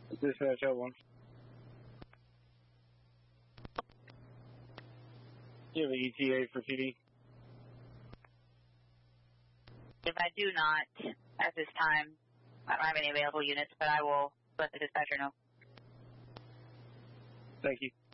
Dispatch L1. Do you have an ETA for PD? If I do not, at this time, I don't have any available units, but I will let the dispatcher know. Thank you.